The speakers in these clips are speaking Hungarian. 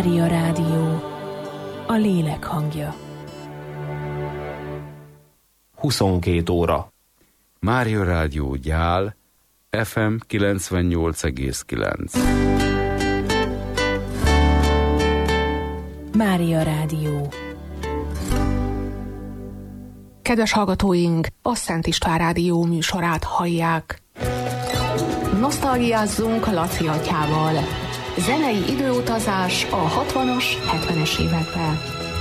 Mária Rádió, a lélek hangja. 22 óra. Mária Rádió Gyál, FM 98,9. Mária Rádió. Kedves hallgatóink, a Szent István Rádió műsorát hallják. Nosztalgiázzunk Laci atyával. Zenei időutazás a 60-as, 70-es években.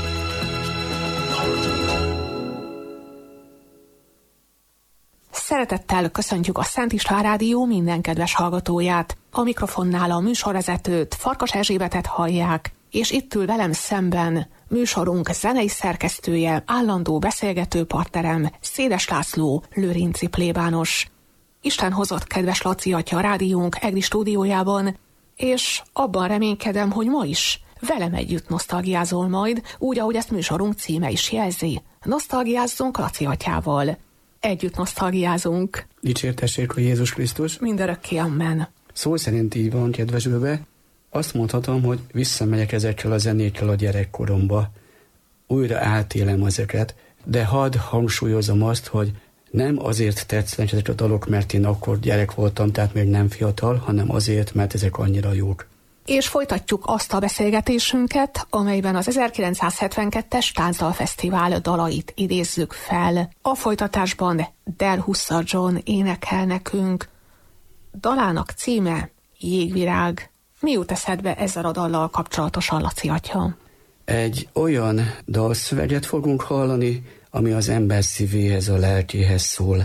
Szeretettel köszöntjük a Szent István Rádió minden kedves hallgatóját. A mikrofonnál a műsorvezetőt, Farkas Erzsébetet hallják, és itt ül velem szemben műsorunk zenei szerkesztője, állandó beszélgető partnerem, Szédes László, lőrinci plébános. Isten hozott kedves Laci atya a rádiónk EGRI stúdiójában, és abban reménykedem, hogy ma is velem együtt nosztalgiázol majd, úgy, ahogy ezt műsorunk címe is jelzi. Nosztalgiázzunk Laci atyával. Együtt nosztalgiázunk. Dicsértessék a Jézus Krisztus. Mindörökké, amen. Szó szerint így van, kedves Öve. Azt mondhatom, hogy visszamegyek ezekkel a zenékkel a gyerekkoromba. Újra átélem ezeket, de hadd hangsúlyozom azt, hogy nem azért tetszenek ezek a dalok, mert én akkor gyerek voltam, tehát még nem fiatal, hanem azért, mert ezek annyira jók. És folytatjuk azt a beszélgetésünket, amelyben az 1972-es Táncdalfesztivál dalait idézzük fel. A folytatásban Del Hussa John énekel nekünk. Dalának címe Jégvirág. Mi jut eszedbe ezzel a dallal kapcsolatosan, Laci atya? Egy olyan dalszöveget fogunk hallani, ami az ember szívéhez, a lelkéhez szól.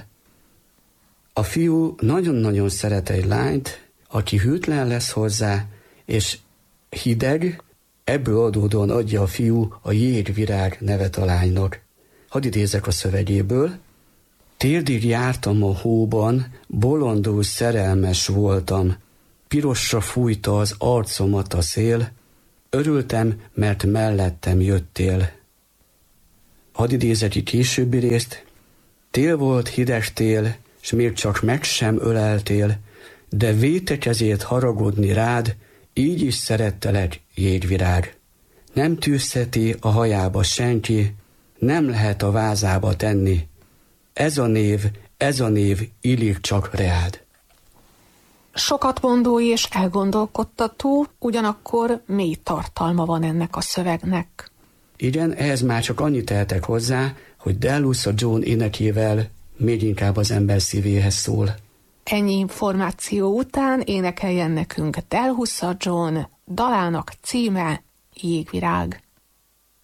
A fiú nagyon-nagyon szeret egy lányt, aki hűtlen lesz hozzá, és hideg, ebből adódóan adja a fiú a Jégvirág nevet a lánynak. Hadd idézek a szövegéből. Térdig jártam a hóban, bolondul szerelmes voltam, pirosra fújta az arcomat a szél, örültem, mert mellettem jöttél. Hadd idézek itt későbbi részt. Tél volt, hideg tél, s még csak meg sem öleltél, de vétek ezért haragudni rád, így is szerettelek, jégvirág. Nem tűzheti a hajába senki, nem lehet a vázába tenni. Ez a név illik csak reád. Sokat mondó és elgondolkodtató, ugyanakkor mély tartalma van ennek a szövegnek. Igen, ehhez már csak annyit tehetek hozzá, hogy Del Hussa John énekével még inkább az ember szívéhez szól. Ennyi információ után énekeljen nekünk Del Hussa John, dalának címe Jégvirág.